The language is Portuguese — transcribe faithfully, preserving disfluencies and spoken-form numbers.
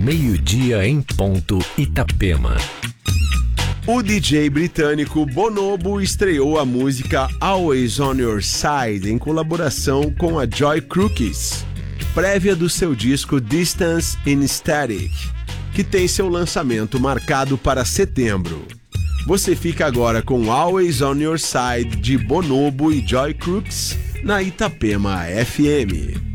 meio-dia em ponto, Itapema. O D J britânico Bonobo estreou a música Always On Your Side em colaboração com a Joy Crooks, prévia do seu disco Distance in Static, que tem seu lançamento marcado para setembro. Você fica agora com Always On Your Side de Bonobo e Joy Crooks na Itapema F M.